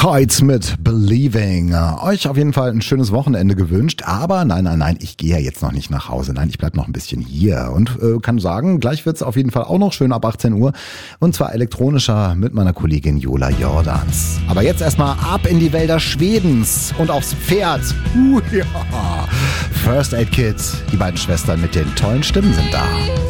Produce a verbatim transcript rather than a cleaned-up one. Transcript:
Tides mit Believing. Euch auf jeden Fall ein schönes Wochenende gewünscht, aber nein, nein, nein, ich gehe ja jetzt noch nicht nach Hause. Nein, ich bleib noch ein bisschen hier und äh, kann sagen, gleich wird's auf jeden Fall auch noch schön ab achtzehn Uhr und zwar elektronischer mit meiner Kollegin Jola Jordans. Aber jetzt erstmal ab in die Wälder Schwedens und aufs Pferd. Uh, ja. First Aid Kids, die beiden Schwestern mit den tollen Stimmen sind da.